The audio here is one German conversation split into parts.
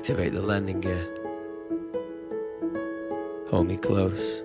Activate the landing gear. Hold me close.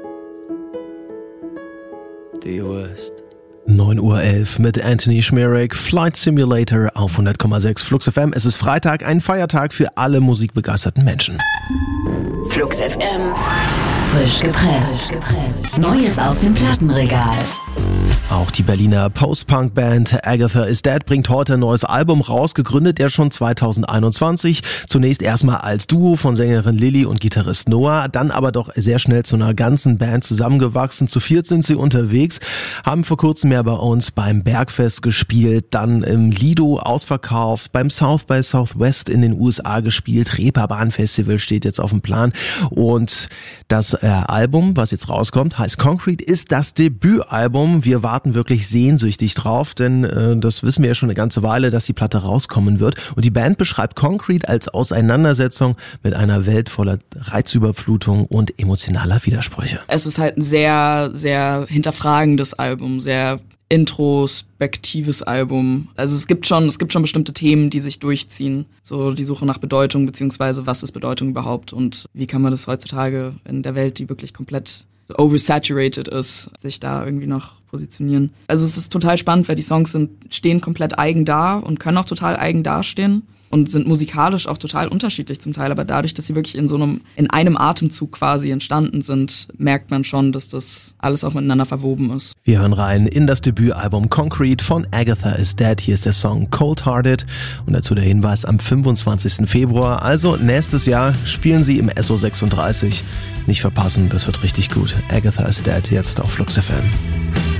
Do your worst. 9:11 Uhr mit Anthony Schmierek, Flight Simulator auf 100,6 Flux FM. Es ist Freitag, ein Feiertag für alle musikbegeisterten Menschen. Flux FM, frisch gepresst. Neues aus dem Plattenregal. Auch die Berliner Post-Punk-Band Agatha is Dead bringt heute ein neues Album raus, gegründet ja schon 2021. Zunächst erstmal als Duo von Sängerin Lilly und Gitarrist Noah, dann aber doch sehr schnell zu einer ganzen Band zusammengewachsen. Zu viert sind sie unterwegs, haben vor kurzem ja bei uns beim Bergfest gespielt, dann im Lido ausverkauft, beim South by Southwest in den USA gespielt, Reeperbahn Festival steht jetzt auf dem Plan und das Album, was jetzt rauskommt, heißt Concrete, ist das Debütalbum. Wir warten wirklich sehnsüchtig drauf, denn das wissen wir ja schon eine ganze Weile, dass die Platte rauskommen wird. Und die Band beschreibt Concrete als Auseinandersetzung mit einer Welt voller Reizüberflutung und emotionaler Widersprüche. Es ist halt ein sehr, sehr hinterfragendes Album, sehr introspektives Album. Also es gibt schon bestimmte Themen, die sich durchziehen. So die Suche nach Bedeutung, beziehungsweise was ist Bedeutung überhaupt und wie kann man das heutzutage in der Welt, die wirklich komplett oversaturated ist, sich da irgendwie noch positionieren. Also es ist total spannend, weil die Songs stehen komplett eigen da und können auch total eigen dastehen und sind musikalisch auch total unterschiedlich zum Teil, aber dadurch, dass sie wirklich in einem Atemzug quasi entstanden sind, merkt man schon, dass das alles auch miteinander verwoben ist. Wir hören rein in das Debütalbum Concrete von Agatha is Dead. Hier ist der Song Cold Hearted und dazu der Hinweis am 25. Februar, also nächstes Jahr, spielen sie im SO36. Nicht verpassen, das wird richtig gut. Agatha is Dead jetzt auf Flux FM.